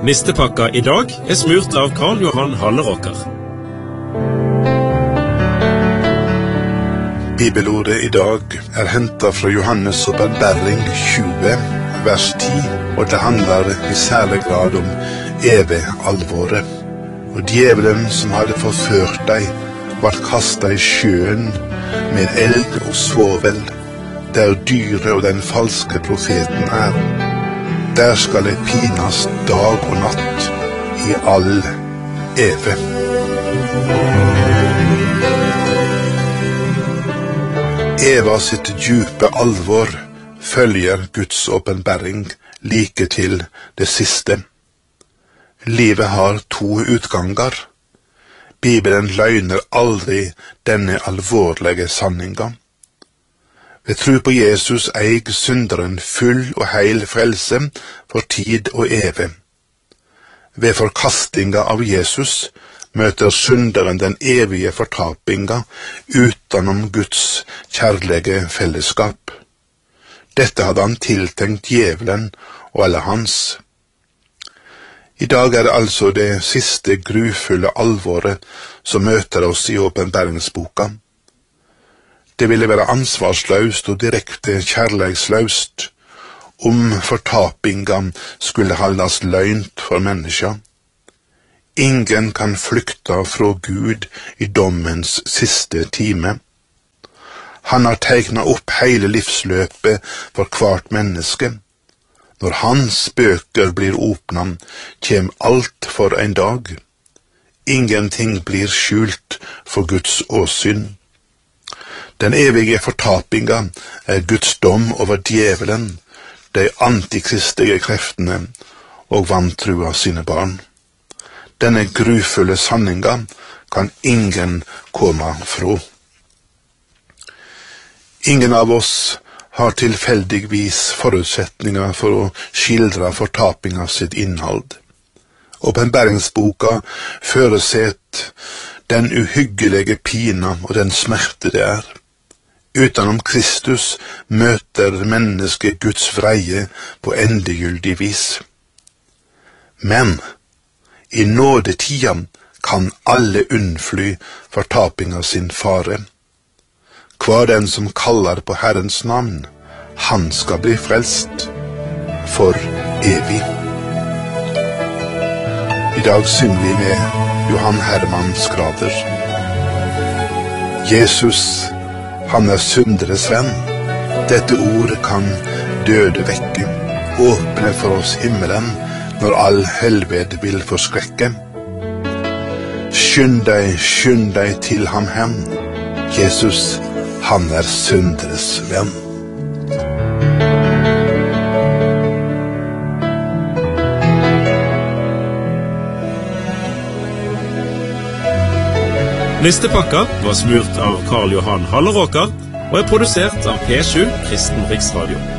Nistepakka I dag smurt av Karl Johan Halleråker. Bibelordet I dag hentet fra Johannes åpenbaring 20, vers 10, og det handler I særlig grad om evig alvoret. Og djevelen som hadde forført deg, var kastet I sjøen med eld og svovel, der dyret og den falske profeten Der skal det pinas dag og natt I all evig. Eva sitt djupe alvor følger Guds åpenbaring like til det siste. Livet har to utganger. Bibelen løgner aldri denne alvorlige sanninga. Ved tro på Jesus eig synderen full og heil frelse for tid og evig. Ved forkastinga av Jesus møter synderen den evige fortapinga utenom Guds kjærlige fellesskap. Dette hadde han tiltenkt djevelen og alle hans. I dag det altså det siste grufulle alvoret som møter oss I åpenbaringsboka. Det ville være ansvarsløst og direkte kjærlighetsløst om fortapinga skulle haldes løgnt for mennesker. Ingen kan flykta fra Gud I dommens siste time. Han har tegnet opp hele livsløpet for hvert menneske. Når hans bøker blir åpnet, kjem alt for en dag. Ingenting blir skjult for Guds åsyn. Den evige fortapinga Guds dom over djevelen, de antikristige kreftene og vantrua sine barn. Denne grufulle sanninga kan ingen komme fra. Ingen av oss har tilfeldigvis forutsetninger for å skildre fortapinga sitt innhold. Åpenbaringsboka føreset den uhyggelige pina og den smerte det Utenom Kristus møter mennesket Guds vreie på endegyldig vis. Men I nådetida kan alle unnfly fortapinga sin fare. Hver den som kaller på Herrens navn, han skal bli frelst for evig. I dag synger vi med Johan Herman Skrader. Jesus, han synderes venn. Dette ord kan døde vekke, åpne for oss himmelen når all helved vil forskrekke. Skynd deg til ham hen. Jesus, han synderes venn. Nistepakka var smurt av Karl Johan Halleråker og produsert av P7 Kristen Riksradio.